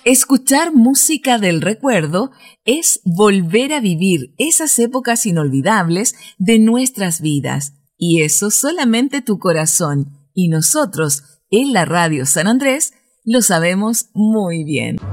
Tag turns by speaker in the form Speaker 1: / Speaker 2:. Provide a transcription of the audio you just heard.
Speaker 1: Escuchar música del recuerdo es volver a vivir esas épocas inolvidables de nuestras vidas. Y eso solamente tu corazón y nosotros en la Radio San Andrés lo sabemos muy bien.